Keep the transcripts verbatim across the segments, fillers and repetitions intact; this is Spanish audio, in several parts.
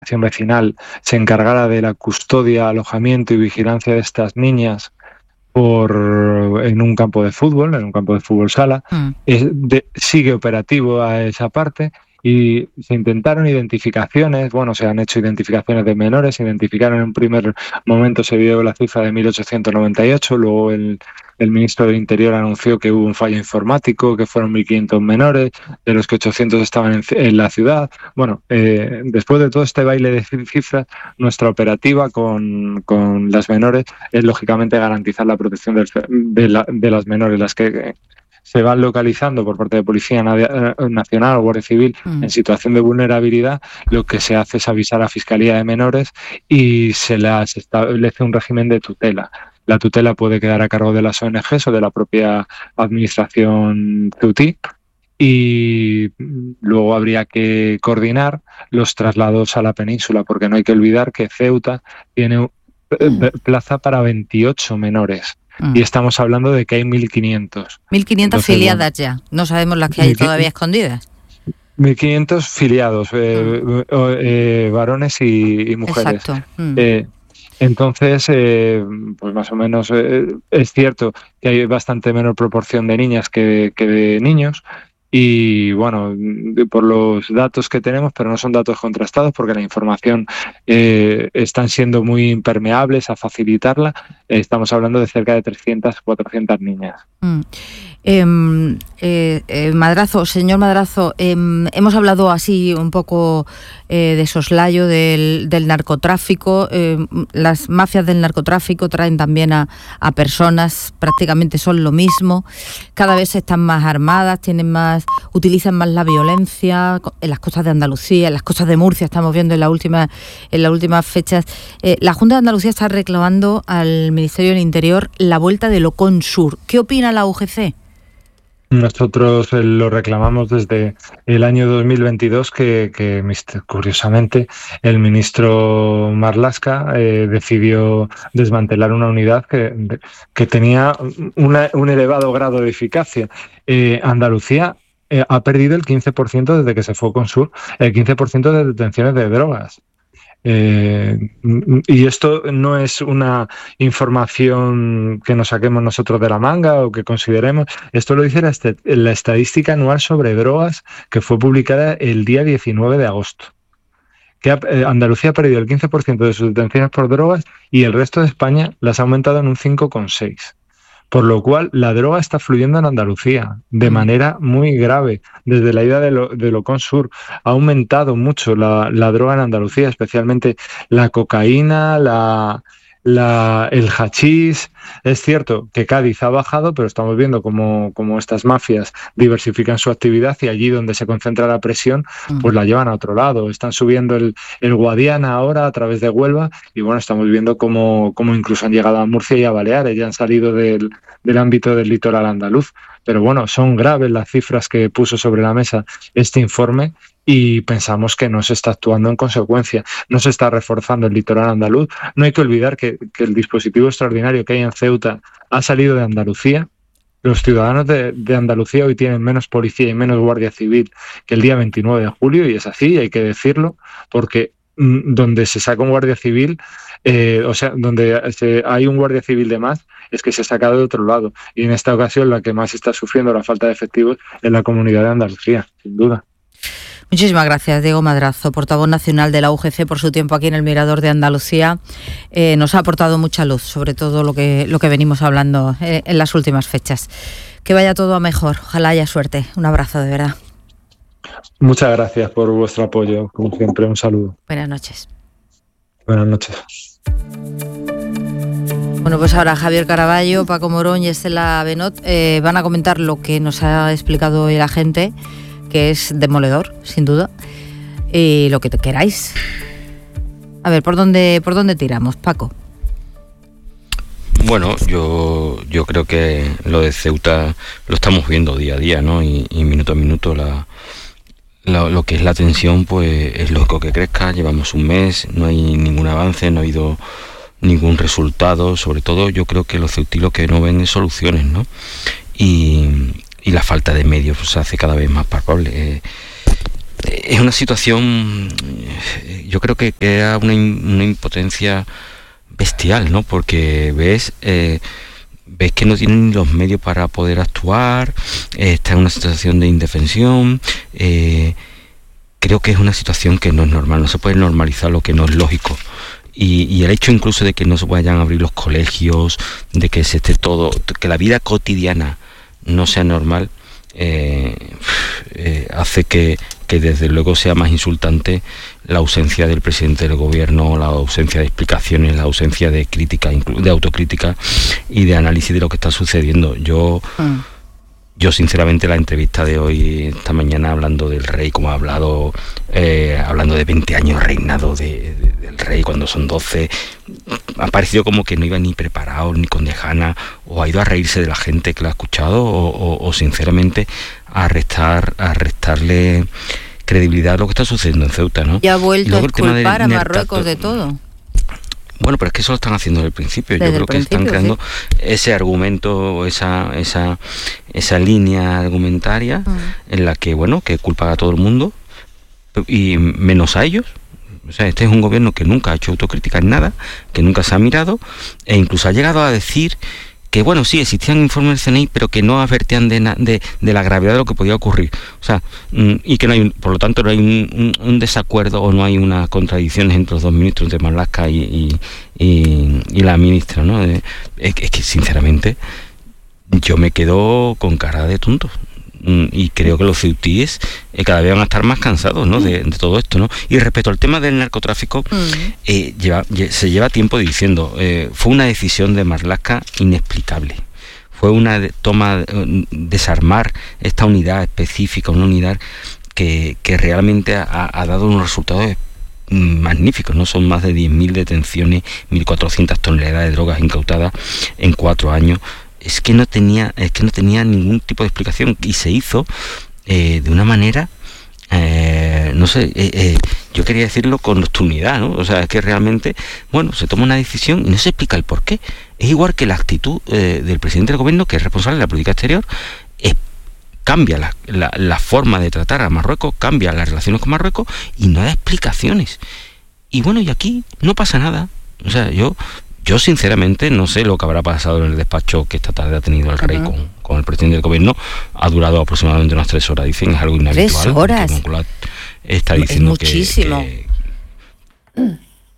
organización vecinal se encargara de la custodia, alojamiento y vigilancia de estas niñas por en un campo de fútbol, en un campo de fútbol sala. Mm. Es de, sigue operativo a esa parte y se intentaron identificaciones, bueno, se han hecho identificaciones de menores, se identificaron en un primer momento, se dio la cifra de mil ochocientos noventa y ocho, luego el, el ministro del Interior anunció que hubo un fallo informático, que fueron mil quinientos menores, de los que ochocientos estaban en, en la ciudad. Bueno, eh, después de todo este baile de cifras, nuestra operativa con, con las menores es lógicamente garantizar la protección de, de, la, de las menores, las que se van localizando por parte de Policía Nacional o Guardia Civil mm. en situación de vulnerabilidad. Lo que se hace es avisar a Fiscalía de Menores y se les establece un régimen de tutela. La tutela puede quedar a cargo de las O N Ges o de la propia administración Ceutí, y luego habría que coordinar los traslados a la península, porque no hay que olvidar que Ceuta tiene mm. plaza para veintiocho menores. Mm. Y estamos hablando de que hay mil quinientos. mil quinientos Entonces, filiadas bueno, ya. No sabemos las que hay todavía escondidas. mil quinientos filiados, eh, mm. eh, varones y, y mujeres. Exacto. Mm. Eh, entonces, eh, pues más o menos eh, es cierto que hay bastante menor proporción de niñas que, que de niños. Y bueno, por los datos que tenemos, pero no son datos contrastados porque la información eh, están siendo muy impermeables a facilitarla, eh, estamos hablando de cerca de trescientas, cuatrocientas niñas. Mm. Eh, eh, eh, Madrazo, señor Madrazo, eh, hemos hablado así un poco eh, de soslayo del, del narcotráfico. Eh, las mafias del narcotráfico traen también a, a personas, prácticamente son lo mismo. Cada vez están más armadas, tienen más, utilizan más la violencia. En las costas de Andalucía, en las costas de Murcia, estamos viendo en la última, en las últimas fechas. Eh, la Junta de Andalucía está reclamando al Ministerio del Interior la vuelta del Ocon Sur. ¿Qué opina la U G C? Nosotros lo reclamamos desde el año dos mil veintidós, que, que curiosamente el ministro Marlaska eh, decidió desmantelar una unidad que, que tenía una, un elevado grado de eficacia. Eh, Andalucía eh, ha perdido el quince por ciento desde que se fue con Sur, el quince por ciento de detenciones de drogas. Eh, y esto no es una información que nos saquemos nosotros de la manga o que consideremos, esto lo dice la, est- la estadística anual sobre drogas que fue publicada el día diecinueve de agosto. Que ha, eh, Andalucía ha perdido el quince por ciento de sus detenciones por drogas y el resto de España las ha aumentado en un cinco coma seis por ciento. Por lo cual, la droga está fluyendo en Andalucía de manera muy grave. Desde la ida de, lo, de Ocon Sur ha aumentado mucho la, la droga en Andalucía, especialmente la cocaína, la, la, el hachís. Es cierto que Cádiz ha bajado, pero estamos viendo cómo, cómo estas mafias diversifican su actividad y allí donde se concentra la presión, pues la llevan a otro lado. Están subiendo el, el Guadiana ahora a través de Huelva y bueno, estamos viendo cómo, cómo incluso han llegado a Murcia y a Baleares, ya han salido del, del ámbito del litoral andaluz. Pero bueno, son graves las cifras que puso sobre la mesa este informe y pensamos que no se está actuando en consecuencia, no se está reforzando el litoral andaluz. No hay que olvidar que, que el dispositivo extraordinario que hay en Ceuta ha salido de Andalucía. Los ciudadanos de, de Andalucía hoy tienen menos policía y menos guardia civil que el día veintinueve de julio, y es así, hay que decirlo, porque mm, donde se saca un guardia civil, eh, o sea, donde se, hay un guardia civil de más, es que se ha sacado de otro lado. Y en esta ocasión la que más está sufriendo la falta de efectivos es la comunidad de Andalucía, sin duda. Muchísimas gracias, Diego Madrazo, portavoz nacional de la U G C, por su tiempo aquí en el Mirador de Andalucía. Eh, nos ha aportado mucha luz sobre todo lo que, lo que venimos hablando eh, en las últimas fechas. Que vaya todo a mejor, ojalá haya suerte. Un abrazo, de verdad. Muchas gracias por vuestro apoyo, como siempre, un saludo. Buenas noches. Buenas noches. Bueno, pues ahora Javier Caraballo, Paco Morón y Estela Benot eh, van a comentar lo que nos ha explicado el agente, que es demoledor, sin duda, y lo que queráis. A ver, ¿por dónde, por dónde tiramos, Paco? Bueno, yo yo creo que lo de Ceuta lo estamos viendo día a día, ¿no? Y, y minuto a minuto la, la, lo que es la tensión, pues es lógico que crezca. Llevamos un mes, no hay ningún avance, no ha habido ningún resultado. Sobre todo yo creo que los ceutí lo que no ven es soluciones, ¿no? Y, y la falta de medios pues, se hace cada vez más palpable. Eh, es una situación, yo creo que era una, una impotencia bestial, ¿no? Porque ves... Eh, ves que no tienen los medios para poder actuar, eh, está en una situación de indefensión, eh, creo que es una situación que no es normal, no se puede normalizar lo que no es lógico. Y, y el hecho incluso de que no se vayan a abrir los colegios, de que se esté todo, que la vida cotidiana no sea normal, eh, eh, hace que, que desde luego sea más insultante la ausencia del presidente del gobierno, la ausencia de explicaciones, la ausencia de crítica, de autocrítica y de análisis de lo que está sucediendo. Yo, mm. yo sinceramente la entrevista de hoy, esta mañana, hablando del rey, como ha hablado, eh, hablando de veinte años reinado de, de, del rey cuando son doce, ha parecido como que no iba ni preparado, ni con dejana, o ha ido a reírse de la gente que lo ha escuchado, o, o, o sinceramente a restar, a restarle credibilidad a lo que está sucediendo en Ceuta, ¿no? Y ha vuelto a culpar a Marruecos de todo. Bueno, pero es que eso lo están haciendo desde el principio. Desde Yo creo que están creando sí. ese argumento, esa esa esa línea argumentaria uh-huh. en la que, bueno, que culpa a todo el mundo y menos a ellos. O sea, este es un gobierno que nunca ha hecho autocrítica en nada, que nunca se ha mirado e incluso ha llegado a decir que, bueno, sí, existían informes del C N I, pero que no advertían de, de, de la gravedad de lo que podía ocurrir. O sea, y que no hay, un, por lo tanto, no hay un, un, un desacuerdo o no hay unas contradicciones entre los dos ministros, entre Marlaska y, y, y, y la ministra, ¿no? Es, es que, sinceramente, yo me quedo con cara de tonto. Y creo que los ceutíes eh, cada vez van a estar más cansados, ¿no? de, de todo esto, ¿no? Y respecto al tema del narcotráfico, mm. eh, lleva, se lleva tiempo diciendo, eh, fue una decisión de Marlaska inexplicable. Fue una de, toma, eh, desarmar esta unidad específica, una unidad que, que realmente ha, ha dado unos resultados magníficos, ¿no? Son más de diez mil detenciones, mil cuatrocientas toneladas de drogas incautadas en cuatro años. Es que no tenía, es que no tenía ningún tipo de explicación y se hizo eh, de una manera, eh, no sé, eh, eh, yo quería decirlo con nocturnidad, ¿no? O sea, es que realmente, bueno, se toma una decisión y no se explica el por qué. Es igual que la actitud eh, del presidente del gobierno, que es responsable de la política exterior, es, cambia la, la, la forma de tratar a Marruecos, cambia las relaciones con Marruecos y no da explicaciones. Y bueno, y aquí no pasa nada. O sea, yo... Yo sinceramente no sé lo que habrá pasado en el despacho que esta tarde ha tenido el rey uh-huh. con, con el presidente del gobierno. Ha durado aproximadamente unas tres horas, dicen, es algo inhabitual. ¿Tres horas? Está diciendo es muchísimo. Que, que...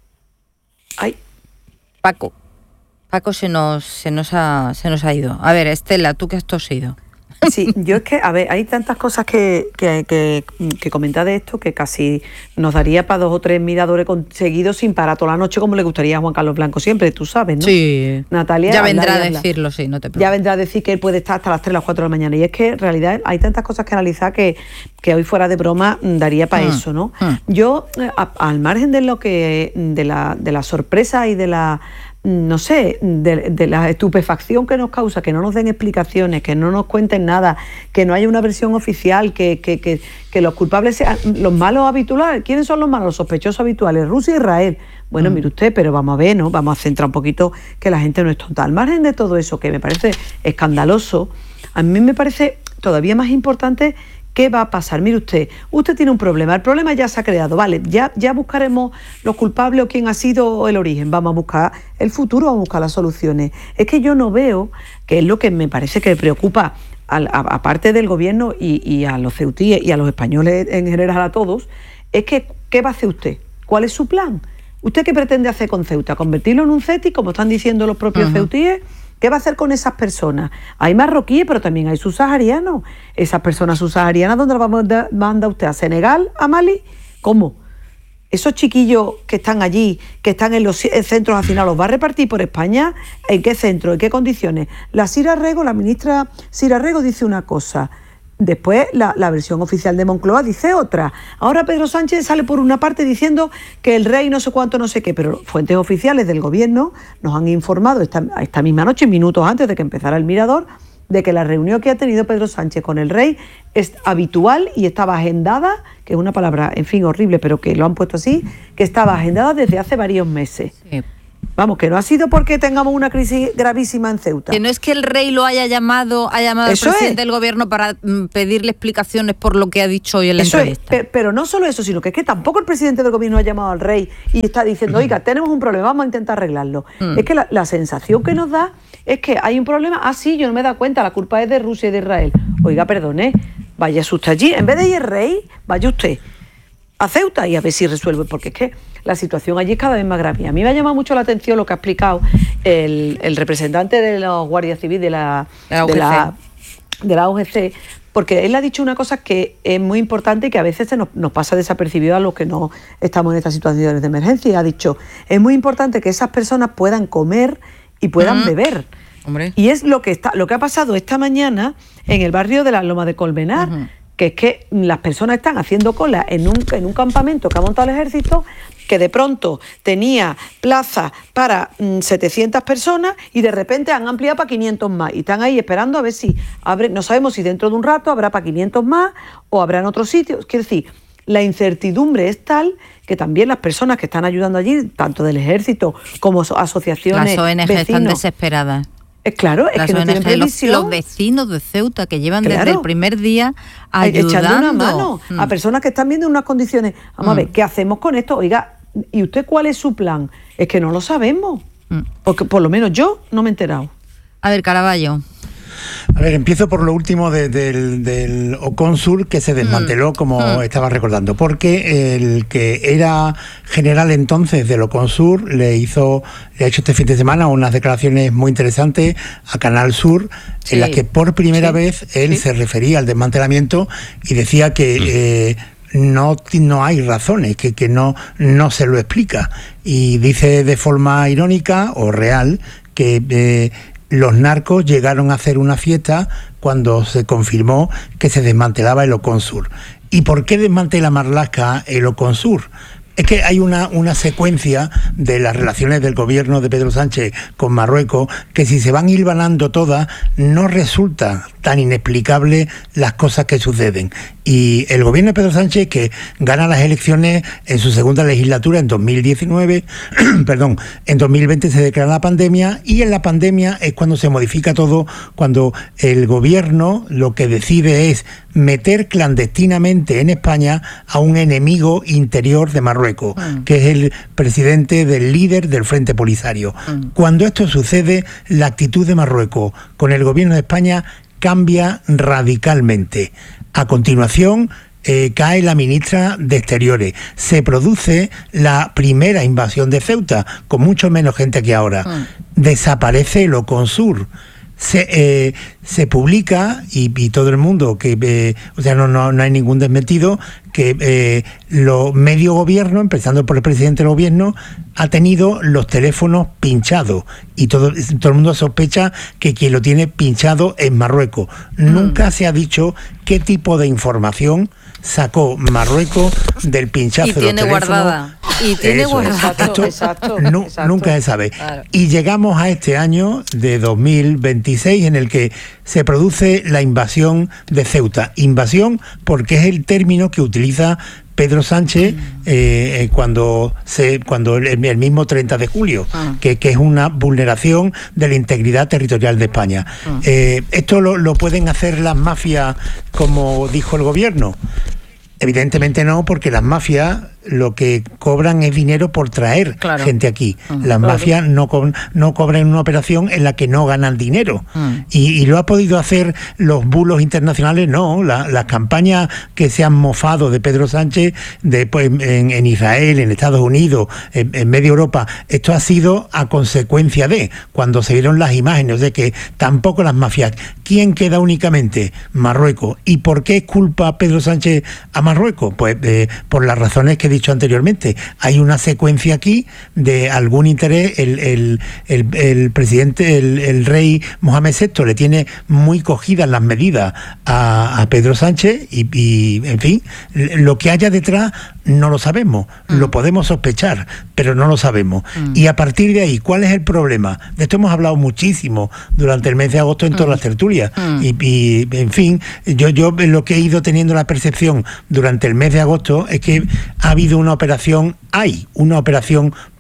Ay, Paco. Paco se nos, se nos ha, se nos ha ido. A ver, Estela, ¿tú qué has tosido? Sí, yo es que, a ver, hay tantas cosas que, que, que, que comentar de esto que casi nos daría para dos o tres miradores conseguidos sin parar toda la noche, como le gustaría a Juan Carlos Blanco siempre, tú sabes, ¿no? Sí. Natalia. Ya vendrá a decirlo, sí, no te preocupes. Ya vendrá a decir que él puede estar hasta las tres, las cuatro de la mañana. Y es que en realidad hay tantas cosas que analizar que, que hoy fuera de broma daría para mm. eso, ¿no? Mm. Yo, a, al margen de lo que, de la, de la sorpresa y de la... no sé, de, de la estupefacción que nos causa, que no nos den explicaciones, que no nos cuenten nada, que no haya una versión oficial, que, que, que, que los culpables sean los malos habituales. ¿Quiénes son los malos? Los sospechosos habituales, Rusia e Israel. Bueno, mm. mire usted, pero vamos a ver, ¿no? Vamos a centrar un poquito que la gente no es tonta. Al margen de todo eso, que me parece escandaloso, a mí me parece todavía más importante. ¿Qué va a pasar? Mire usted, usted tiene un problema, el problema ya se ha creado, vale, ya, ya buscaremos los culpables o quién ha sido el origen, vamos a buscar el futuro, vamos a buscar las soluciones. Es que yo no veo, que es lo que me parece que preocupa, aparte del gobierno y, y a los ceutíes y a los españoles en general, a todos, es que, ¿qué va a hacer usted? ¿Cuál es su plan? ¿Usted qué pretende hacer con Ceuta? ¿Convertirlo en un C E T I, como están diciendo los propios uh-huh. ceutíes? ¿Qué va a hacer con esas personas? Hay marroquíes, pero también hay subsaharianos. Esas personas subsaharianas, ¿dónde las manda usted? ¿A Senegal? ¿A Mali? ¿Cómo? Esos chiquillos que están allí, que están en los centros hacinados, ¿los va a repartir por España? ¿En qué centro? ¿En qué condiciones? La Sira Rego, la ministra Sira Rego dice una cosa. Después la, la versión oficial de Moncloa dice otra. Ahora Pedro Sánchez sale por una parte diciendo que el rey no sé cuánto, no sé qué, pero fuentes oficiales del gobierno nos han informado esta, esta misma noche, minutos antes de que empezara el Mirador, de que la reunión que ha tenido Pedro Sánchez con el rey es habitual y estaba agendada, que es una palabra, en fin, horrible, pero que lo han puesto así, que estaba agendada desde hace varios meses. Sí. Vamos, que no ha sido porque tengamos una crisis gravísima en Ceuta. Que no es que el rey lo haya llamado, ha llamado al presidente es. del gobierno para mm, pedirle explicaciones por lo que ha dicho hoy en la eso entrevista. Es. Pero no solo eso, sino que es que tampoco el presidente del gobierno ha llamado al rey y está diciendo, oiga, tenemos un problema, vamos a intentar arreglarlo. Mm. Es que la, la sensación que nos da es que hay un problema, ah, sí, yo no me he dado cuenta, la culpa es de Rusia y de Israel. Oiga, perdone, vaya usted allí, en vez de ir el rey, vaya usted a Ceuta y a ver si resuelve, porque es que la situación allí es cada vez más grave. A mí me ha llamado mucho la atención lo que ha explicado el, el representante de los guardias civiles de la, de la, de la O G C, porque él ha dicho una cosa que es muy importante y que a veces se nos, nos pasa desapercibido a los que no estamos en estas situaciones de emergencia. Ha dicho, es muy importante que esas personas puedan comer y puedan uh-huh. beber. Hombre. Y es lo que, está, lo que ha pasado esta mañana en el barrio de la Loma de Colmenar, uh-huh. que es que las personas están haciendo cola en un, en un campamento que ha montado el ejército, que de pronto tenía plaza para mmm, setecientas personas y de repente han ampliado para quinientos más y están ahí esperando a ver si abre, no sabemos si dentro de un rato habrá para quinientos más o habrá en otros sitios. Quiero decir, la incertidumbre es tal que también las personas que están ayudando allí, tanto del ejército como asociaciones, las O N G vecinos, están desesperadas. Es claro, es las que no O N G, tienen previsión. Los, los vecinos de Ceuta que llevan claro. desde el primer día ayudando. Echando una mano mm. a personas que están viendo unas condiciones. Vamos mm. a ver, ¿qué hacemos con esto? Oiga, ¿y usted cuál es su plan? Es que no lo sabemos. Mm. Porque por lo menos yo no me he enterado. A ver, Caraballo. A ver, empiezo por lo último de, del, del Oconsur, que se desmanteló, mm. como mm. estaba recordando, porque el que era general entonces del Oconsur le hizo, le ha hecho este fin de semana unas declaraciones muy interesantes a Canal Sur, sí. en las que por primera sí. vez él sí. se refería al desmantelamiento y decía que mm. eh, no, no hay razones, que, que no, no se lo explica. Y dice de forma irónica o real que eh, los narcos llegaron a hacer una fiesta cuando se confirmó que se desmantelaba el Oconsur. ¿Y por qué desmantela Marlaska el Oconsur? Es que hay una, una secuencia de las relaciones del gobierno de Pedro Sánchez con Marruecos que si se van hilvanando todas no resulta tan inexplicable las cosas que suceden. Y el gobierno de Pedro Sánchez, que gana las elecciones en su segunda legislatura en dos mil diecinueve, perdón, en dos mil veinte se declara la pandemia y en la pandemia es cuando se modifica todo, cuando el gobierno lo que decide es meter clandestinamente en España a un enemigo interior de Marruecos, mm. que es el presidente del líder del Frente Polisario. Mm. Cuando esto sucede, la actitud de Marruecos con el gobierno de España cambia radicalmente. A continuación, eh, cae la ministra de Exteriores. Se produce la primera invasión de Ceuta, con mucho menos gente que ahora. Mm. Desaparece el Oconsur. Se, eh, se publica y, y todo el mundo que eh, o sea no, no, no hay ningún desmentido que eh, los medio gobierno, empezando por el presidente del gobierno, ha tenido los teléfonos pinchados y todo, todo el mundo sospecha que quien lo tiene pinchado es Marruecos. Mm. Nunca se ha dicho qué tipo de información sacó Marruecos del pinchazo y de tiene los teléfonos. Guardada. Y tiene Eso, guardada. Exacto, exacto, no, exacto. Nunca se sabe. Claro. Y llegamos a este año de dos mil veintiséis en el que se produce la invasión de Ceuta. Invasión porque es el término que utiliza Pedro Sánchez eh, cuando se cuando el, el mismo treinta de julio, ah. que, que es una vulneración de la integridad territorial de España. Ah. Eh, ¿Esto lo, lo pueden hacer las mafias como dijo el gobierno? Evidentemente no, porque las mafias lo que cobran es dinero por traer claro. gente aquí. Uh-huh. Las claro. mafias no, co- no cobran una operación en la que no ganan dinero. Uh-huh. Y, y lo ha podido hacer los bulos internacionales, no. La, las campañas que se han mofado de Pedro Sánchez de, pues, en, en Israel, en Estados Unidos, en, en media Europa, esto ha sido a consecuencia de cuando se vieron las imágenes de que tampoco las mafias. ¿Quién queda únicamente? Marruecos. ¿Y por qué culpa Pedro Sánchez a Marruecos? Pues eh, por las razones que he dicho anteriormente. Hay una secuencia aquí de algún interés. El, el, el, el presidente, el, el rey Mohamed sexto le tiene muy cogidas las medidas a, a Pedro Sánchez y, y, en fin, lo que haya detrás no lo sabemos. Mm. Lo podemos sospechar, pero no lo sabemos. Mm. Y a partir de ahí, ¿cuál es el problema? De esto hemos hablado muchísimo durante el mes de agosto en mm. todas las tertulias. Mm. Y, y, en fin, yo, yo lo que he ido teniendo la percepción durante el mes de agosto es que ha habido una operación, hay una operación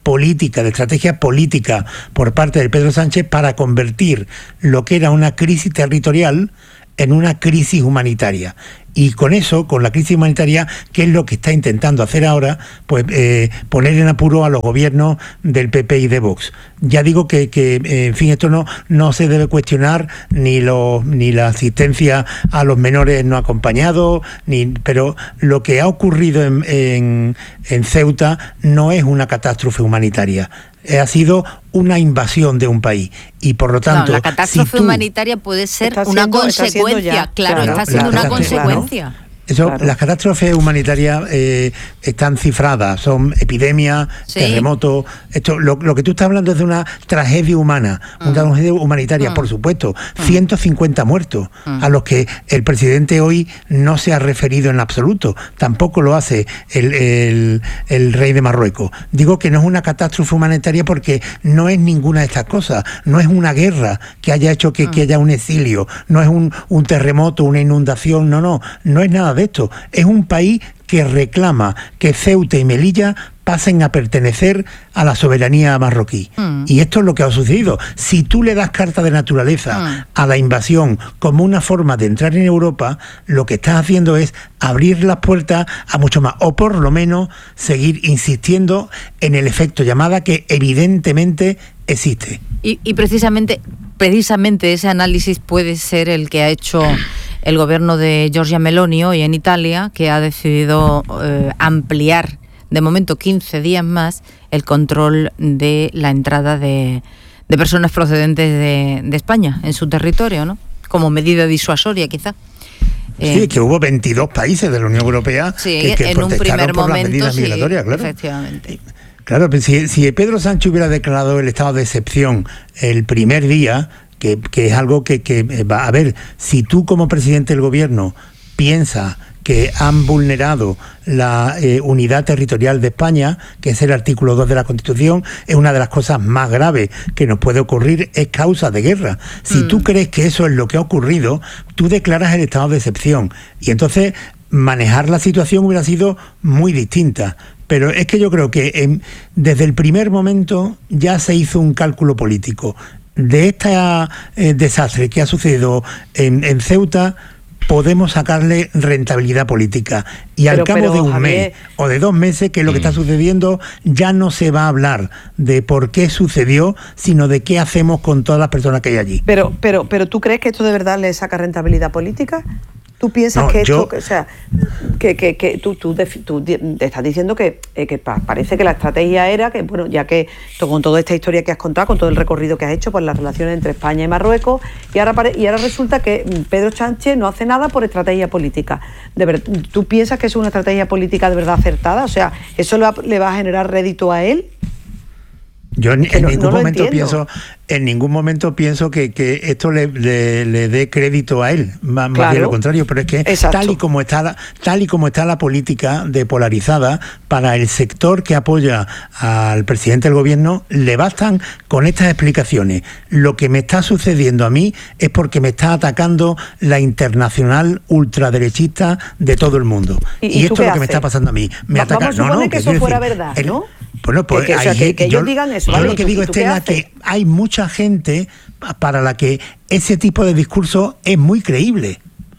política, de estrategia política por parte de Pedro Sánchez para convertir lo que era una crisis territorial en una crisis humanitaria. Y con eso, con la crisis humanitaria, ¿qué es lo que está intentando hacer ahora? Pues eh, poner en apuro a los gobiernos del P P y de Vox. Ya digo que, que eh, en fin, esto no, no se debe cuestionar ni, lo, ni la asistencia a los menores no acompañados, ni, pero lo que ha ocurrido en, en, en Ceuta no es una catástrofe humanitaria. Ha sido una invasión de un país y por lo tanto no, la catástrofe si tú, humanitaria puede ser una siendo, consecuencia, ya, claro, claro, está siendo una consecuencia. Claro. Eso, claro. Las catástrofes humanitarias eh, están cifradas, son epidemias, sí. terremotos. Esto, lo, lo que tú estás hablando es de una tragedia humana, mm. una tragedia humanitaria, mm. por supuesto. Mm. ciento cincuenta muertos, mm. a los que el presidente hoy no se ha referido en absoluto. Tampoco lo hace el, el, el rey de Marruecos. Digo que no es una catástrofe humanitaria porque no es ninguna de estas cosas. No es una guerra que haya hecho que, mm. que haya un exilio. No es un, un terremoto, una inundación. No, no. No es nada de esto. Es un país que reclama que Ceuta y Melilla pasen a pertenecer a la soberanía marroquí. Mm. Y esto es lo que ha sucedido. Si tú le das carta de naturaleza mm. a la invasión como una forma de entrar en Europa, lo que estás haciendo es abrir las puertas a mucho más, o por lo menos seguir insistiendo en el efecto llamada que evidentemente existe. Y, y precisamente, precisamente ese análisis puede ser el que ha hecho el gobierno de Giorgia Meloni hoy en Italia, que ha decidido eh, ampliar de momento quince días más el control de la entrada de, de personas procedentes de, de España en su territorio, ¿no? Como medida disuasoria, quizá. Sí, eh, que hubo veintidós países de la Unión Europea sí, que, que en protestaron un primer por momento, las medidas sí, migratorias, claro. Efectivamente. Claro, pero si, si Pedro Sánchez hubiera declarado el estado de excepción el primer día, que, que es algo que, que va a ver, si tú como presidente del gobierno piensas que han vulnerado la eh, unidad territorial de España, que es el artículo dos de la Constitución, es una de las cosas más graves que nos puede ocurrir, es causa de guerra. Si mm. tú crees que eso es lo que ha ocurrido, tú declaras el estado de excepción. Y entonces manejar la situación hubiera sido muy distinta. Pero es que yo creo que en, desde el primer momento ya se hizo un cálculo político. De este eh, desastre que ha sucedido en, en Ceuta, podemos sacarle rentabilidad política. Y pero, al cabo pero, de un Javier, mes o de dos meses, que es lo que está sucediendo, ya no se va a hablar de por qué sucedió, sino de qué hacemos con todas las personas que hay allí. Pero, pero, pero ¿tú crees que esto de verdad le saca rentabilidad política? ¿Tú piensas no, que esto, yo... o sea, que, que, que tú, tú, tú te estás diciendo que, eh, que parece que la estrategia era que, bueno, ya que con toda esta historia que has contado, con todo el recorrido que has hecho por las relaciones entre España y Marruecos, y ahora, y ahora resulta que Pedro Sánchez no hace nada por estrategia política. De ver, ¿tú piensas que es una estrategia política de verdad acertada? O sea, ¿eso le va, le va a generar rédito a él? Yo en, en no, ningún no momento entiendo. pienso, en ningún momento pienso que, que esto le, le, le dé crédito a él, más, claro. más bien lo contrario, pero es que Exacto. tal y como está la, tal y como está la política de polarizada, para el sector que apoya al presidente del gobierno, le bastan con estas explicaciones. Lo que me está sucediendo a mí es porque me está atacando la internacional ultraderechista de todo el mundo. Y, y, ¿y esto es lo haces? que me está pasando a mí. Me Va, ataca, vamos a no, no, que, que eso fuera decir, verdad, el, ¿no? Bueno, pues que, que, o sea, que, que ellos yo, digan eso. Yo ¿vale? lo que ¿Y digo, tú, Estela, es que hay mucha gente para la que ese tipo de discurso es muy creíble.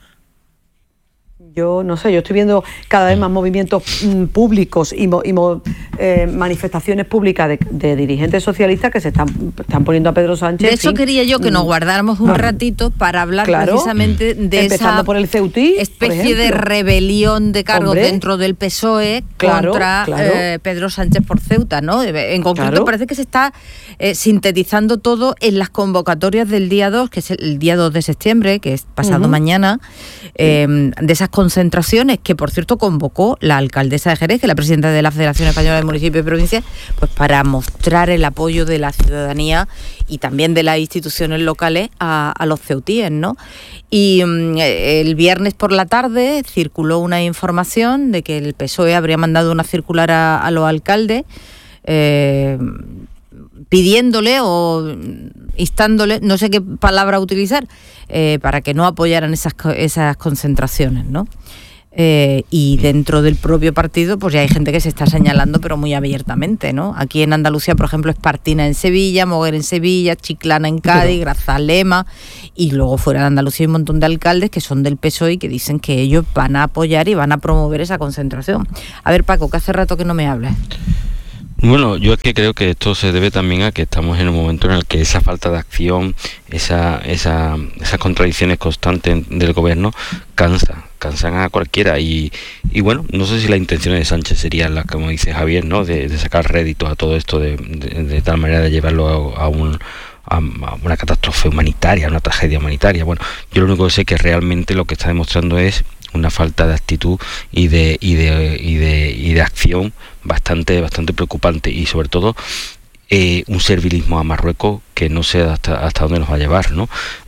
Yo no sé, yo estoy viendo cada vez más movimientos mm, públicos y, mo, y mo, eh, manifestaciones públicas de, de dirigentes socialistas que se están, están poniendo a Pedro Sánchez. De eso fin, quería yo que nos guardáramos un ratito para hablar claro, precisamente de empezando esa por el Ceutí, especie de rebelión de cargos Hombre, dentro del P S O E claro, contra claro. Eh, Pedro Sánchez por Ceuta, ¿no? En concreto claro. parece que se está eh, sintetizando todo en las convocatorias del día dos, que es el día dos de septiembre, que es pasado uh-huh. mañana, eh, de esas concentraciones que, por cierto, convocó la alcaldesa de Jerez, que es la presidenta de la Federación Española de Municipios y Provincias, pues para mostrar el apoyo de la ciudadanía y también de las instituciones locales a, a los ceutíes, ¿no? Y um, el viernes por la tarde circuló una información de que el P S O E habría mandado una circular a, a los alcaldes eh, pidiéndole o instándole, no sé qué palabra utilizar, eh, para que no apoyaran esas, esas concentraciones, ¿no? Eh, y dentro del propio partido pues ya hay gente que se está señalando pero muy abiertamente, ¿no? Aquí en Andalucía, por ejemplo, es Partina en Sevilla, Moguer en Sevilla, Chiclana en Cádiz, pero... Grazalema, y luego fuera de Andalucía hay un montón de alcaldes que son del P S O E y que dicen que ellos van a apoyar y van a promover esa concentración. A ver, Paco, que hace rato que no me hablas. Bueno, yo es que creo que esto se debe también a que estamos en un momento en el que esa falta de acción, esa, esa, esas contradicciones constantes del gobierno cansa, cansan a cualquiera y, y bueno, no sé si la intención de Sánchez sería la, como dice Javier, ¿no? De, de sacar rédito a todo esto de, de, de tal manera de llevarlo a, a un a una catástrofe humanitaria, a una tragedia humanitaria. Bueno, yo lo único que sé es que realmente lo que está demostrando es una falta de actitud y de y de y de, y de acción bastante bastante preocupante y sobre todo eh, un servilismo a Marruecos que no sé hasta hasta dónde nos va a llevar, ¿no?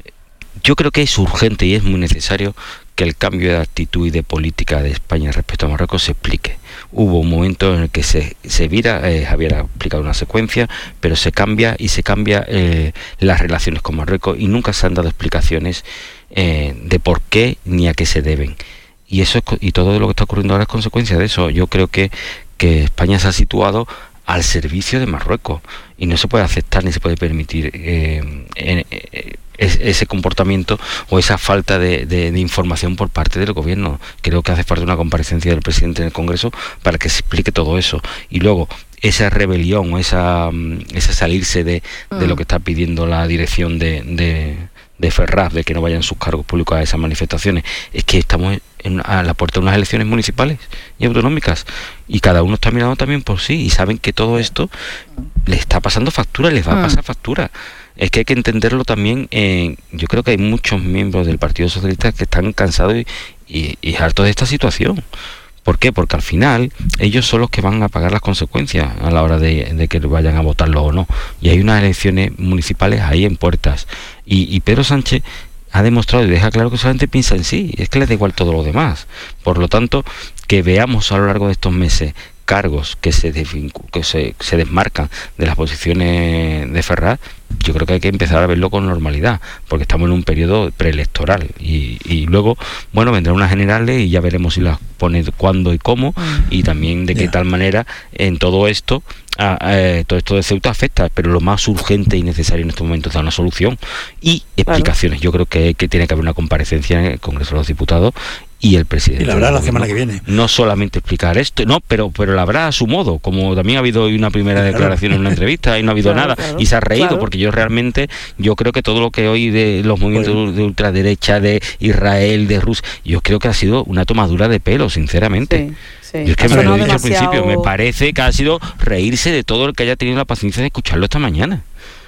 Yo creo que es urgente y es muy necesario que el cambio de actitud y de política de España respecto a Marruecos se explique. Hubo un momento en el que se, se vira, eh, Javier ha explicado una secuencia, pero se cambia y se cambia eh, las relaciones con Marruecos y nunca se han dado explicaciones eh, de por qué ni a qué se deben. Y eso es, y todo lo que está ocurriendo ahora es consecuencia de eso. Yo creo que, que España se ha situado al servicio de Marruecos y no se puede aceptar ni se puede permitir eh, eh, eh, ese comportamiento o esa falta de, de, de información por parte del gobierno. Creo que hace falta una comparecencia del presidente en el Congreso para que se explique todo eso y luego esa rebelión o esa, esa salirse de, de lo que está pidiendo la dirección de, de, de Ferraz, de que no vayan sus cargos públicos a esas manifestaciones. Es que estamos en, a la puerta de unas elecciones municipales y autonómicas y cada uno está mirando también por sí y saben que todo esto les está pasando factura, les va a pasar factura. Es que hay que entenderlo también. Eh, yo creo que hay muchos miembros del Partido Socialista que están cansados y, y, y hartos de esta situación. ¿Por qué? Porque al final ellos son los que van a pagar las consecuencias a la hora de, de que vayan a votarlo o no. Y hay unas elecciones municipales ahí en puertas. Y, y Pedro Sánchez ha demostrado y deja claro que solamente piensa en sí. Es que le da igual todo lo demás. Por lo tanto, que veamos a lo largo de estos meses cargos que se desvincu- que se, se desmarcan de las posiciones de Ferraz, yo creo que hay que empezar a verlo con normalidad, porque estamos en un periodo preelectoral y, y luego, bueno, vendrán unas generales y ya veremos si las pone cuándo y cómo y también de qué yeah. tal manera en todo esto a, a, todo esto de Ceuta afecta, pero lo más urgente y necesario en este momento es dar una solución y explicaciones. Claro. Yo creo que, que tiene que haber una comparecencia en el Congreso de los Diputados y el presidente. Y la habrá la semana que viene. No solamente explicar esto, no, pero pero la habrá a su modo, como también ha habido hoy una primera claro. declaración en una entrevista y no ha habido claro, nada claro, y se ha reído claro. porque yo realmente, yo creo que todo lo que hoy de los movimientos bueno. de ultraderecha, de Israel, de Rusia, yo creo que ha sido una tomadura de pelo, sinceramente. Sí. Sí. Yo es que me lo he dicho demasiado... al principio, me parece que ha sido reírse de todo el que haya tenido la paciencia de escucharlo esta mañana.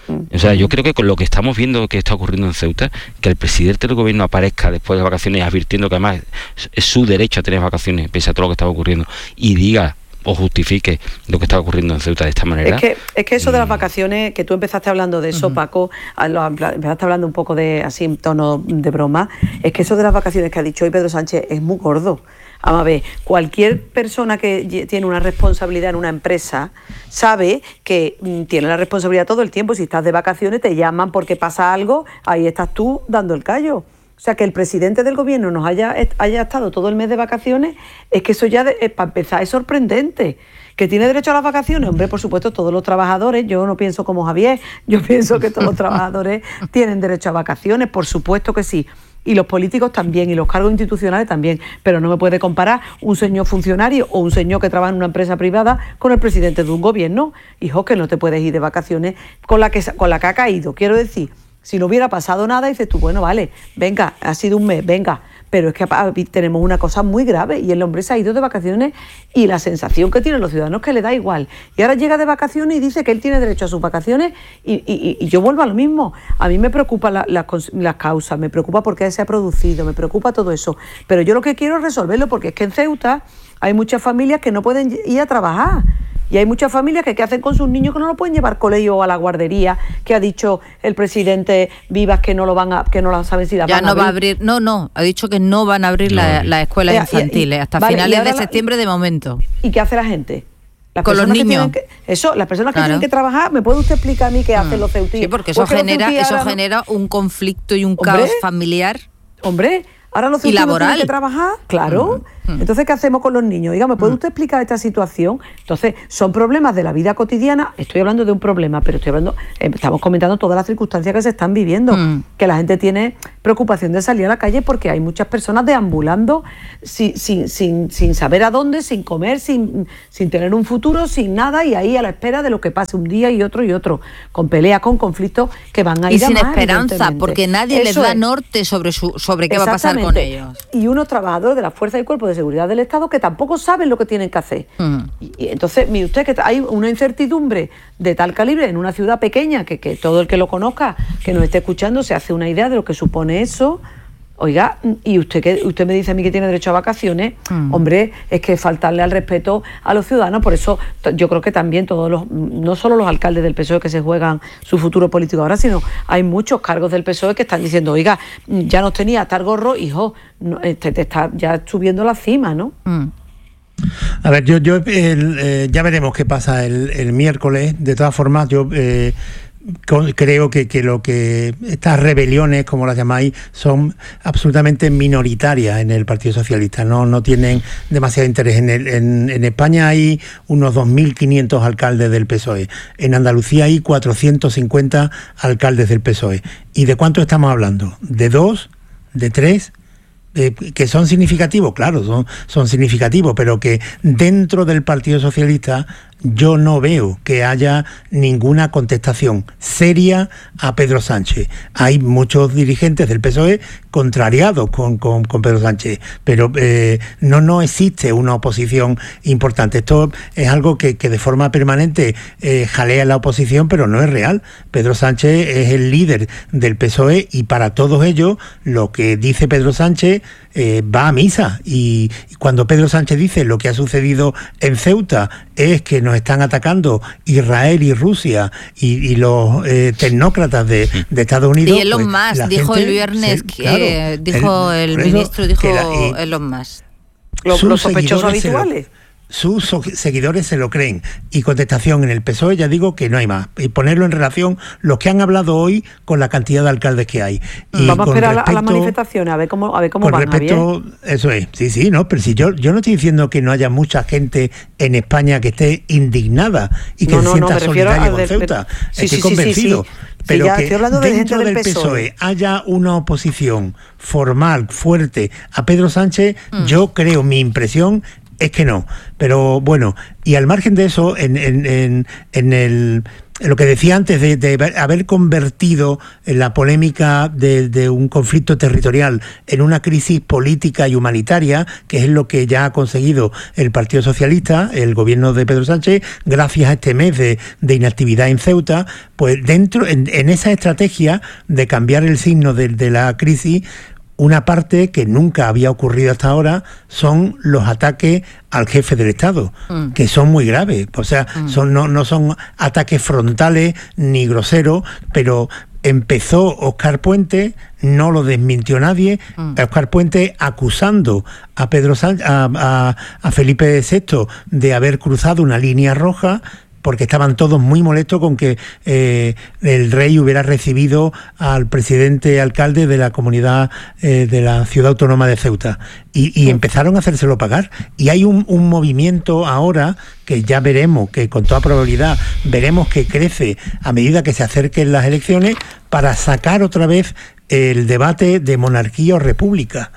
O sea, yo creo que con lo que estamos viendo que está ocurriendo en Ceuta, que el presidente del gobierno aparezca después de vacaciones advirtiendo que además es su derecho a tener vacaciones pese a todo lo que estaba ocurriendo y diga o justifique lo que está ocurriendo en Ceuta de esta manera. Es que, es que eso de las vacaciones, que tú empezaste hablando de eso, uh-huh. Paco, lo, empezaste hablando un poco de así en tono de broma, es que eso de las vacaciones que ha dicho hoy Pedro Sánchez es muy gordo. Vamos a ver, cualquier persona que tiene una responsabilidad en una empresa sabe que mm, tiene la responsabilidad todo el tiempo. Si estás de vacaciones te llaman porque pasa algo, ahí estás tú dando el callo. O sea, que el presidente del gobierno nos haya, haya estado todo el mes de vacaciones, es que eso ya, de, para empezar, es sorprendente. ¿Que tiene derecho a las vacaciones? Hombre, por supuesto, todos los trabajadores, yo no pienso como Javier, yo pienso que todos los trabajadores tienen derecho a vacaciones, por supuesto que sí. Y los políticos también, y los cargos institucionales también, pero no me puede comparar un señor funcionario o un señor que trabaja en una empresa privada con el presidente de un gobierno. Hijo, que no te puedes ir de vacaciones con la que, con la que ha caído. Quiero decir, si no hubiera pasado nada, dices tú, bueno, vale, venga, ha sido un mes, venga. Pero es que tenemos una cosa muy grave y el hombre se ha ido de vacaciones y la sensación que tienen los ciudadanos es que le da igual. Y ahora llega de vacaciones y dice que él tiene derecho a sus vacaciones y, y, y yo vuelvo a lo mismo. A mí me preocupan la, la, las causas, me preocupa por qué se ha producido, me preocupa todo eso. Pero yo lo que quiero es resolverlo porque es que en Ceuta hay muchas familias que no pueden ir a trabajar. Y hay muchas familias que ¿qué hacen con sus niños que no lo pueden llevar al colegio o a la guardería? Que ha dicho el presidente Vivas que no lo van a, que no lo saben si la ya van no a abrir. va a abrir. No, no, ha dicho que no van a abrir no. las la escuelas eh, infantiles y, y, hasta vale, finales de septiembre la, de momento. ¿Y qué hace la gente? Las con los niños. Que, eso, las personas que claro. tienen que trabajar, ¿me puede usted explicar a mí qué hacen los ceutíes? Sí, porque eso genera, eso no... genera un conflicto y un ¿Hombre? caos familiar. Hombre, ahora los ceutíes no tienen que trabajar, claro. Uh-huh. Entonces, ¿qué hacemos con los niños? Oiga, ¿me puede usted explicar esta situación? Entonces, son problemas de la vida cotidiana. Estoy hablando de un problema, pero estoy hablando, eh, estamos comentando todas las circunstancias que se están viviendo, mm. que la gente tiene preocupación de salir a la calle porque hay muchas personas deambulando sin, sin, sin, sin saber a dónde, sin comer, sin, sin tener un futuro, sin nada, y ahí a la espera de lo que pase un día y otro y otro, con peleas, con conflictos que van a ir y a sin más, esperanza, porque nadie Eso les da es. norte sobre su sobre qué va a pasar con ellos. Y unos trabajadores de la Fuerza y Cuerpo de Seguridad del Estado que tampoco saben lo que tienen que hacer. Mm. Y, y entonces, mire usted que hay una incertidumbre de tal calibre en una ciudad pequeña que, que todo el que lo conozca, que nos esté escuchando, se hace una idea de lo que supone eso. Oiga, y usted que usted me dice a mí que tiene derecho a vacaciones, mm. hombre, es que faltarle al respeto a los ciudadanos. Por eso yo creo que también todos los, no solo los alcaldes del P S O E que se juegan su futuro político ahora, sino hay muchos cargos del P S O E que están diciendo, oiga, ya nos tenía hasta el gorro, hijo, no, te, te está ya subiendo la cima, ¿no? Mm. A ver, yo, yo el, eh, ya veremos qué pasa el, el miércoles. De todas formas, yo eh, creo que, que lo que estas rebeliones, como las llamáis, son absolutamente minoritarias en el Partido Socialista. No, no tienen demasiado interés. En, el, en, en España hay unos dos mil quinientos alcaldes del P S O E. En Andalucía hay cuatrocientos cincuenta alcaldes del P S O E. ¿Y de cuánto estamos hablando? ¿De dos? ¿De tres? Eh, que son significativos, claro, son, son significativos, pero que dentro del Partido Socialista yo no veo que haya ninguna contestación seria a Pedro Sánchez. Hay muchos dirigentes del P S O E contrariados con, con, con Pedro Sánchez, pero eh, no, no existe una oposición importante. Esto es algo que, que de forma permanente eh, jalea la oposición, pero no es real. Pedro Sánchez es el líder del P S O E y para todos ellos lo que dice Pedro Sánchez eh, va a misa. Y, y cuando Pedro Sánchez dice lo que ha sucedido en Ceuta es que nos están atacando Israel y Rusia y, y los eh, tecnócratas de, de Estados Unidos. Y Elon pues, Musk dijo el viernes, se, que claro, dijo el, el ministro, eso, dijo la, Elon Musk. Los, los sospechosos habituales. Sus seguidores se lo creen. Y contestación en el P S O E, ya digo que no hay más. Y ponerlo en relación los que han hablado hoy con la cantidad de alcaldes que hay. Y vamos a esperar respecto, a las manifestaciones, a ver cómo, a ver cómo con van. Respecto, eso es, sí, sí, no, pero si yo, yo no estoy diciendo que no haya mucha gente en España que esté indignada y que no, no, se sienta no, solidaria con Ceuta. De, sí, estoy sí, convencido. Sí, sí, sí. Pero sí, ya, que dentro de del, del P S O E haya una oposición formal, fuerte a Pedro Sánchez, mm. yo creo, mi impresión es que no, pero bueno, y al margen de eso, en, en, en, en el en lo que decía antes de, de haber convertido la polémica de, de un conflicto territorial en una crisis política y humanitaria, que es lo que ya ha conseguido el Partido Socialista, el gobierno de Pedro Sánchez, gracias a este mes de, de inactividad en Ceuta, pues dentro, en, en esa estrategia de cambiar el signo de, de la crisis, una parte que nunca había ocurrido hasta ahora son los ataques al jefe del Estado, mm. que son muy graves. O sea, mm. son, no, no son ataques frontales ni groseros, pero empezó Óscar Puente, no lo desmintió nadie, mm. Óscar Puente acusando a Pedro Sánchez, a, a, a Felipe sexto de haber cruzado una línea roja, porque estaban todos muy molestos con que eh, el rey hubiera recibido al presidente alcalde de la comunidad eh, de la ciudad autónoma de Ceuta. Y, y empezaron a hacérselo pagar. Y hay un, un movimiento ahora que ya veremos, que con toda probabilidad veremos que crece a medida que se acerquen las elecciones, para sacar otra vez el debate de monarquía o república.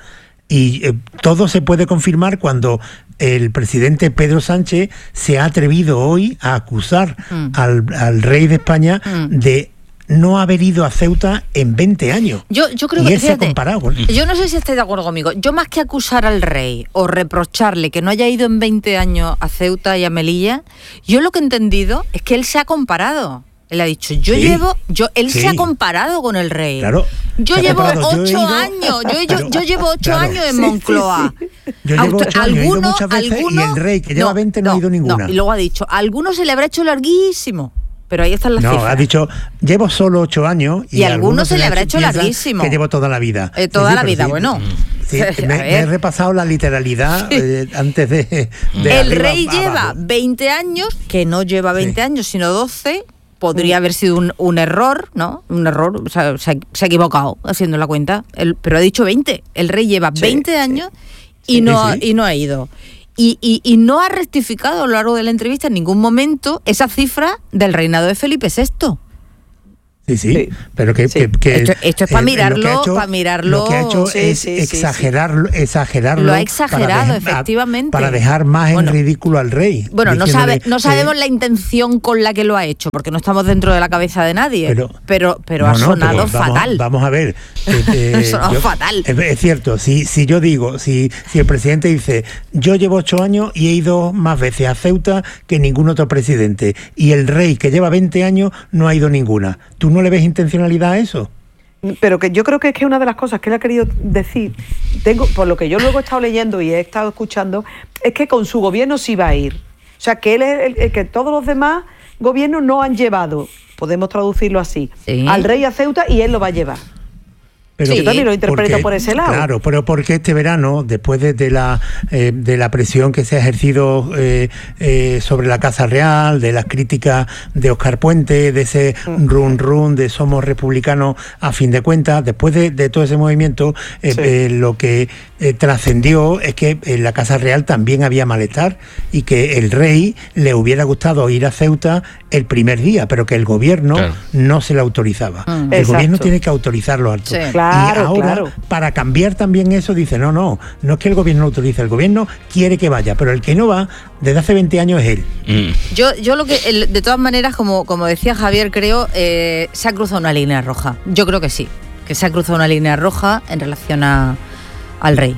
Y eh, todo se puede confirmar cuando el presidente Pedro Sánchez se ha atrevido hoy a acusar mm. al, al rey de España mm. de no haber ido a Ceuta en veinte años. Yo, yo creo y que él fíjate, se ha comparado con él. Yo no sé si estáis de acuerdo conmigo. Yo, más que acusar al rey o reprocharle que no haya ido en veinte años a Ceuta y a Melilla, yo lo que he entendido es que él se ha comparado. Él ha dicho, yo sí, llevo, yo, él sí. se ha comparado con el rey. Claro. Yo llevo ocho yo años, yo, yo, yo llevo ocho claro. años en Moncloa. Sí, sí, sí. Yo llevo ocho años, he ido muchas veces alguno, y el rey, que lleva no, veinte, no, no ha ido ninguna. No, y luego ha dicho, a algunos se le habrá hecho larguísimo, pero ahí están las no, cifras. No, ha dicho, llevo solo ocho años. Y, y a algunos se le habrá hecho larguísimo. Que llevo toda la vida. Eh, toda sí, sí, la vida, sí, bueno. Sí, me, me he repasado la literalidad sí. eh, antes de... de el rey lleva veinte años, que no lleva veinte sí. años, sino doce... Podría haber sido un, un error, ¿no? Un error, o sea, se, ha, se ha equivocado haciendo la cuenta, el, pero ha dicho veinte. El rey lleva sí, veinte años y, sí, no, sí. y no ha ido. Y, y, y no ha rectificado a lo largo de la entrevista en ningún momento esa cifra del reinado de Felipe sexto. Sí, sí, sí, pero que, sí. que, que esto, esto es para eh, mirarlo, para mirarlo. Lo que ha hecho sí, es sí, exagerarlo, sí, sí. exagerarlo. Lo ha exagerado, para de, efectivamente. Para dejar más bueno, en ridículo al rey. Bueno, no, sabe, no sabemos eh, la intención con la que lo ha hecho, porque no estamos dentro de la cabeza de nadie. Pero, pero, pero no, ha sonado no, pero vamos, fatal. Vamos a ver. Eh, eh, ha sonado yo, fatal. Es, es cierto, si, si yo digo, si, si el presidente dice, yo llevo ocho años y he ido más veces a Ceuta que ningún otro presidente, y el rey que lleva veinte años no ha ido ninguna, ¿tú no le ves intencionalidad a eso? Pero que yo creo que es que una de las cosas que él ha querido decir, tengo, por lo que yo luego he estado leyendo y he estado escuchando, es que con su gobierno sí va a ir. O sea, que él es el, el que todos los demás gobiernos no han llevado, podemos traducirlo así, sí. al rey a Ceuta y él lo va a llevar. Pero, yo también lo interpreto porque, por ese lado. Claro, pero porque este verano, después de, de, la, eh, de la presión que se ha ejercido eh, eh, sobre la Casa Real, de las críticas de Óscar Puente, de ese mm. run run de somos republicanos a fin de cuentas, después de, de todo ese movimiento, eh, sí. eh, lo que eh, trascendió es que en la Casa Real también había malestar y que el rey le hubiera gustado ir a Ceuta el primer día, pero que el gobierno claro. no se le autorizaba. Mm. El Exacto. gobierno tiene que autorizarlo alto. Sí. Claro. Y ahora, claro. para cambiar también eso, dice, no, no, no es que el gobierno lo autorice, el gobierno quiere que vaya, pero el que no va, desde hace veinte años es él. Mm. Yo, yo lo que, el, de todas maneras, como, como decía Javier, creo, eh, se ha cruzado una línea roja. Yo creo que sí, que se ha cruzado una línea roja en relación a, al rey.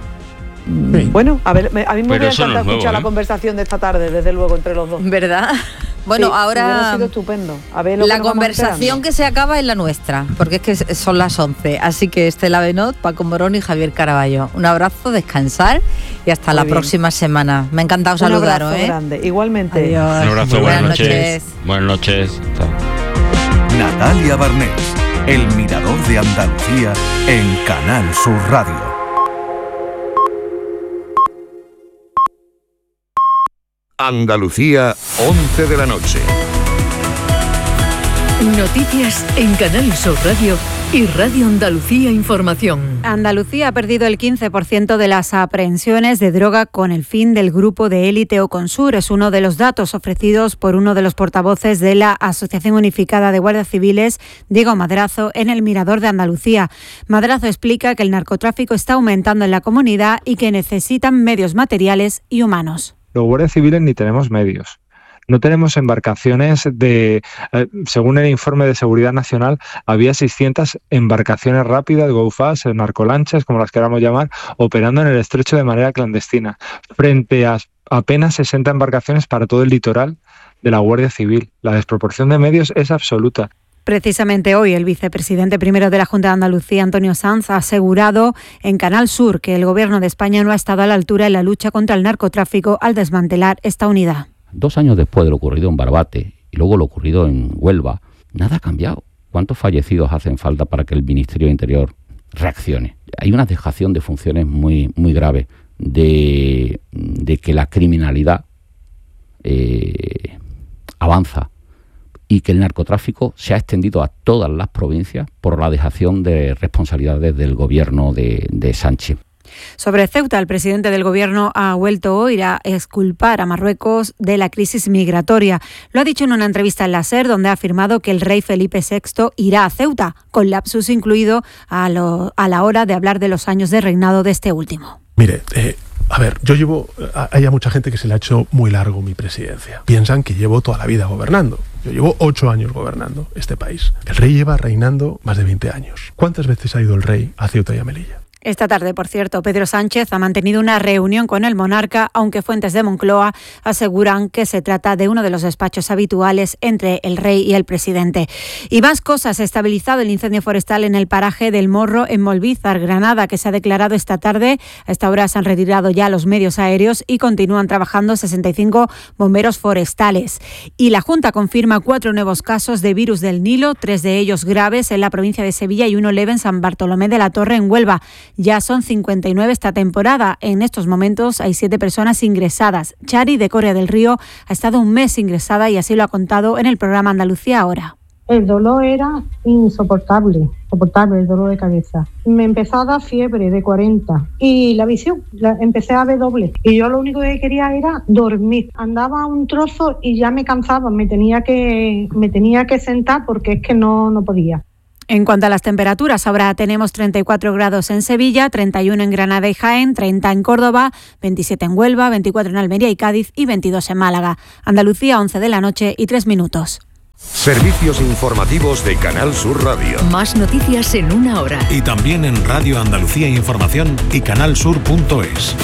Sí. Bueno, a ver, a mí me hubiera encantado escuchar nuevo, la ¿eh? conversación de esta tarde, desde luego, entre los dos. ¿Verdad? Bueno, sí, ahora ha sido estupendo. A ver lo la que conversación que se acaba es la nuestra, porque es que son las once. Así que Estela Benot, Paco Morón y Javier Caraballo. Un abrazo, descansar y hasta Muy la bien. próxima semana. Me ha encantado saludaros. Un abrazo ¿eh? grande, igualmente. Adiós. Un abrazo, buenas, buenas noches. noches. Buenas noches. Natalia Barnés, El Mirador de Andalucía en Canal Sur Radio. Andalucía, once de la noche. Noticias en Canal Sur Radio y Radio Andalucía Información. Andalucía ha perdido el quince por ciento de las aprehensiones de droga con el fin del grupo de élite Oconsur. Es uno de los datos ofrecidos por uno de los portavoces de la Asociación Unificada de Guardias Civiles, Diego Madrazo, en el Mirador de Andalucía. Madrazo explica que el narcotráfico está aumentando en la comunidad y que necesitan medios materiales y humanos. Los guardias civiles ni tenemos medios. No tenemos embarcaciones de... Eh, según el informe de Seguridad Nacional, había seiscientas embarcaciones rápidas, go fast, narcolanchas, como las queramos llamar, operando en el estrecho de manera clandestina, frente a apenas sesenta embarcaciones para todo el litoral de la Guardia Civil. La desproporción de medios es absoluta. Precisamente hoy el vicepresidente primero de la Junta de Andalucía, Antonio Sanz, ha asegurado en Canal Sur que el Gobierno de España no ha estado a la altura en la lucha contra el narcotráfico al desmantelar esta unidad. Dos años después de lo ocurrido en Barbate y luego lo ocurrido en Huelva, nada ha cambiado. ¿Cuántos fallecidos hacen falta para que el Ministerio de Interior reaccione? Hay una dejación de funciones muy, muy grave de, de que la criminalidad eh, avanza y que el narcotráfico se ha extendido a todas las provincias por la dejación de responsabilidades del gobierno de, de Sánchez. Sobre Ceuta, el presidente del Gobierno ha vuelto hoy a exculpar a Marruecos de la crisis migratoria. Lo ha dicho en una entrevista en la SER, donde ha afirmado que el rey Felipe sexto irá a Ceuta, con lapsus incluido a, lo, a la hora de hablar de los años de reinado de este último. Mire, eh, a ver, yo llevo... Hay mucha gente que se le ha hecho muy largo mi presidencia. Piensan que llevo toda la vida gobernando. Yo llevo ocho años gobernando este país. El rey lleva reinando más de veinte años. ¿Cuántas veces ha ido el rey a Ceuta y a Melilla? Esta tarde, por cierto, Pedro Sánchez ha mantenido una reunión con el monarca, aunque fuentes de Moncloa aseguran que se trata de uno de los despachos habituales entre el rey y el presidente. Y más cosas. Ha estabilizado el incendio forestal en el paraje del Morro, en Molvízar, Granada, que se ha declarado esta tarde. A esta hora se han retirado ya los medios aéreos y continúan trabajando sesenta y cinco bomberos forestales. Y la Junta confirma cuatro nuevos casos de virus del Nilo, tres de ellos graves en la provincia de Sevilla y uno leve en San Bartolomé de la Torre, en Huelva. Ya son cincuenta y nueve esta temporada. En estos momentos hay siete personas ingresadas. Chari, de Coria del Río, ha estado un mes ingresada y así lo ha contado en el programa Andalucía Ahora. el dolor era insoportable, soportable el dolor de cabeza. Me empezó a dar fiebre de cuarenta y la visión, la, empecé a ver doble. Y yo lo único que quería era dormir. Andaba un trozo y ya me cansaba, me tenía que, me tenía que sentar porque es que no, no podía. En cuanto a las temperaturas, ahora tenemos treinta y cuatro grados en Sevilla, treinta y uno en Granada y Jaén, treinta en Córdoba, veintisiete en Huelva, veinticuatro en Almería y Cádiz y veintidós en Málaga. Andalucía, once de la noche y tres minutos. Servicios informativos de Canal Sur Radio. Más noticias en una hora. Y también en Radio Andalucía Información y canal sur punto es.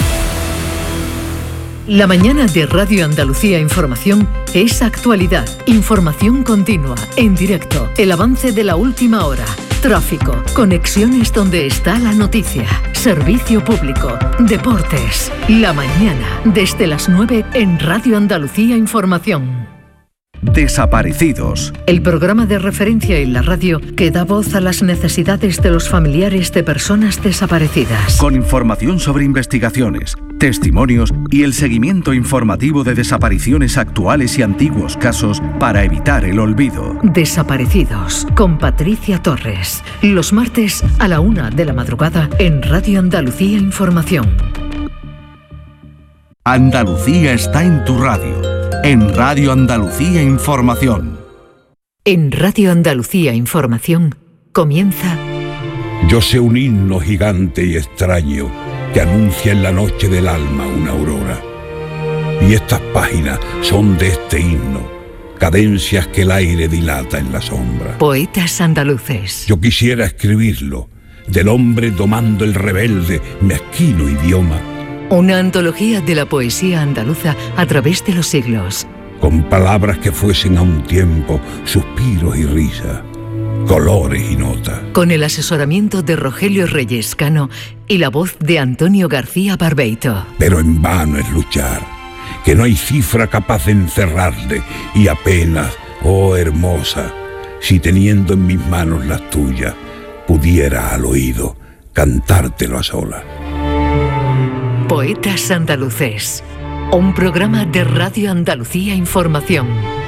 La mañana de Radio Andalucía Información es actualidad, información continua, en directo, el avance de la última hora, tráfico, conexiones donde está la noticia, servicio público, deportes. La mañana, desde las nueve en Radio Andalucía Información. Desaparecidos. El programa de referencia en la radio que da voz a las necesidades de los familiares de personas desaparecidas. Con información sobre investigaciones, testimonios y el seguimiento informativo de desapariciones actuales y antiguos casos para evitar el olvido. Desaparecidos, con Patricia Torres. Los martes a la una de la madrugada en Radio Andalucía Información. Andalucía está en tu radio. En Radio Andalucía Información. En Radio Andalucía Información comienza... Yo sé un himno gigante y extraño que anuncia en la noche del alma una aurora. Y estas páginas son de este himno, cadencias que el aire dilata en la sombra. Poetas andaluces. Yo quisiera escribirlo, del hombre domando el rebelde, mezquino idioma. Una antología de la poesía andaluza a través de los siglos. Con palabras que fuesen a un tiempo suspiros y risas, colores y notas. Con el asesoramiento de Rogelio Reyes Cano y la voz de Antonio García Barbeito. Pero en vano es luchar, que no hay cifra capaz de encerrarle y apenas, oh hermosa, si teniendo en mis manos las tuyas, pudiera al oído cantártelo a solas. Poetas andaluces, un programa de Radio Andalucía Información.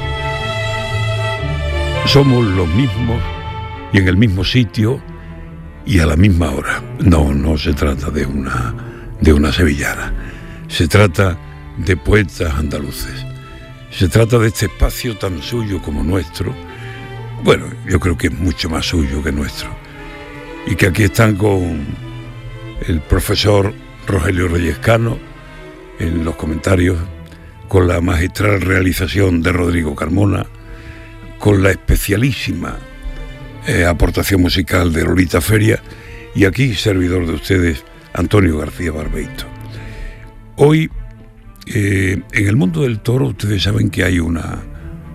Somos los mismos y en el mismo sitio y a la misma hora. No, no se trata de una, de una sevillana. Se trata de poetas andaluces. Se trata de este espacio tan suyo como nuestro. Bueno, yo creo que es mucho más suyo que nuestro. Y que aquí están con el profesor Rogelio Reyes Cano en los comentarios, con la magistral realización de Rodrigo Carmona, con la especialísima eh, aportación musical de Lolita Feria y aquí, servidor de ustedes, Antonio García Barbeito. Hoy, eh, en el mundo del toro, ustedes saben que hay una,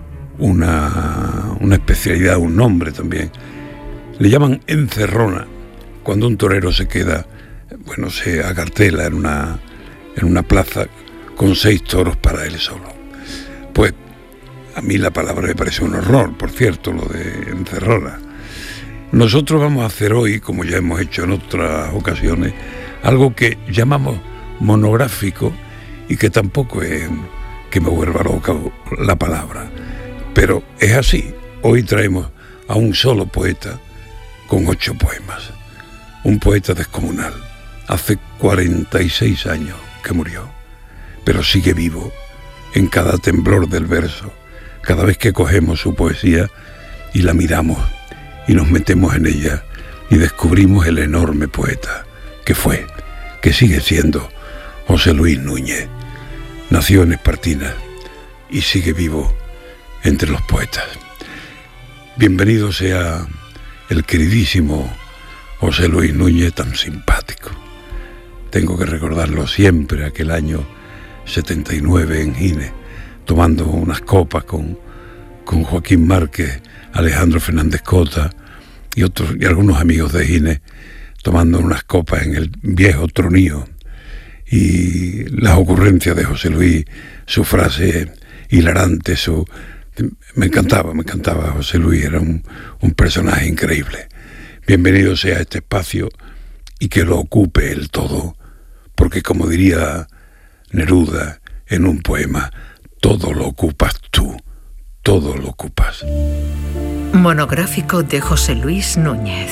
una, una especialidad, un nombre también. Le llaman encerrona, cuando un torero se queda, bueno, se acartela en una, en una plaza con seis toros para él solo. Pues a mí la palabra me parece un horror, por cierto, lo de encerrona. Nosotros vamos a hacer hoy, como ya hemos hecho en otras ocasiones, algo que llamamos monográfico y que tampoco es que me vuelva loca la palabra, pero es así. Hoy traemos a un solo poeta con ocho poemas, un poeta descomunal. Hace cuarenta y seis años que murió, pero sigue vivo en cada temblor del verso, cada vez que cogemos su poesía y la miramos y nos metemos en ella y descubrimos el enorme poeta que fue, que sigue siendo José Luis Núñez. Nació en Espartinas y sigue vivo entre los poetas. Bienvenido sea el queridísimo José Luis Núñez, tan simpático. Tengo que recordarlo siempre, aquel año setenta y nueve en Gine, tomando unas copas con, con Joaquín Márquez, Alejandro Fernández Cota y otros y algunos amigos de Gine, tomando unas copas en el viejo Tronío. Y las ocurrencias de José Luis, su frase hilarante, su... me encantaba, me encantaba José Luis, era un, un personaje increíble. Bienvenido sea a este espacio y que lo ocupe el todo, porque como diría Neruda en un poema, todo lo ocupas tú, todo lo ocupas. Monográfico de José Luis Núñez.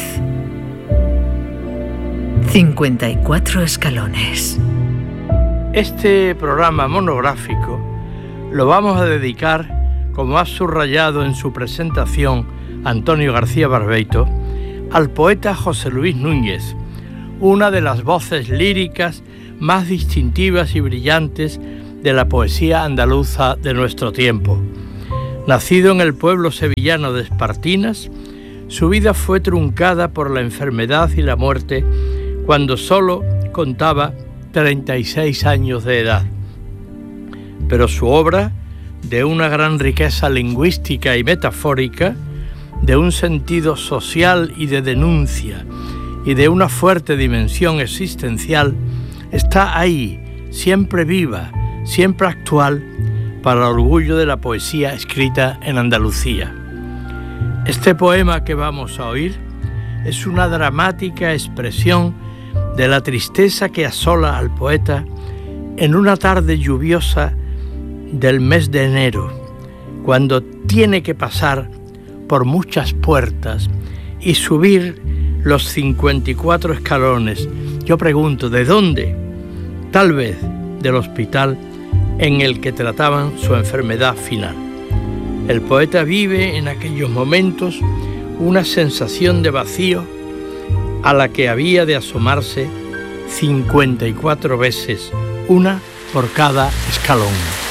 cincuenta y cuatro escalones. Este programa monográfico lo vamos a dedicar, como ha subrayado en su presentación Antonio García Barbeito, al poeta José Luis Núñez, una de las voces líricas más distintivas y brillantes de la poesía andaluza de nuestro tiempo. Nacido en el pueblo sevillano de Espartinas, su vida fue truncada por la enfermedad y la muerte cuando solo contaba treinta y seis años de edad. Pero su obra, de una gran riqueza lingüística y metafórica, de un sentido social y de denuncia, y de una fuerte dimensión existencial, está ahí, siempre viva, siempre actual, para el orgullo de la poesía escrita en Andalucía. Este poema que vamos a oír es una dramática expresión de la tristeza que asola al poeta en una tarde lluviosa del mes de enero, cuando tiene que pasar por muchas puertas y subir los cincuenta y cuatro escalones. Yo pregunto, ¿de dónde? Tal vez del hospital en el que trataban su enfermedad final. El poeta vive en aquellos momentos una sensación de vacío a la que había de asomarse cincuenta y cuatro veces, una por cada escalón.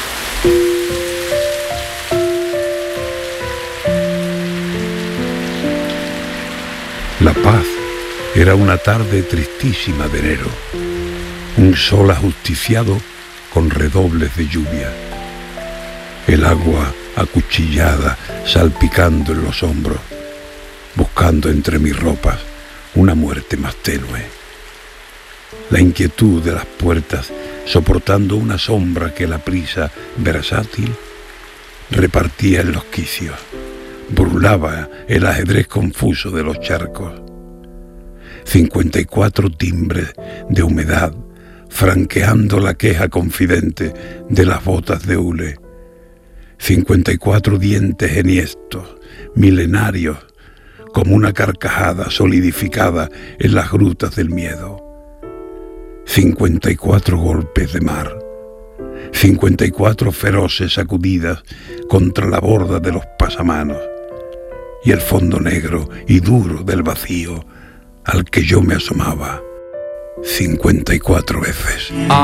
La Paz era una tarde tristísima de enero, un sol ajusticiado con redobles de lluvia, el agua acuchillada salpicando en los hombros, buscando entre mis ropas una muerte más tenue. La inquietud de las puertas soportando una sombra que la prisa versátil repartía en los quicios, burlaba el ajedrez confuso de los charcos. Cincuenta y cuatro timbres de humedad franqueando la queja confidente de las botas de hule. Cincuenta y cuatro dientes enhiestos, milenarios, como una carcajada solidificada en las grutas del miedo. Cincuenta y cuatro golpes de mar, cincuenta y cuatro feroces sacudidas contra la borda de los pasamanos y el fondo negro y duro del vacío al que yo me asomaba cincuenta y cuatro veces.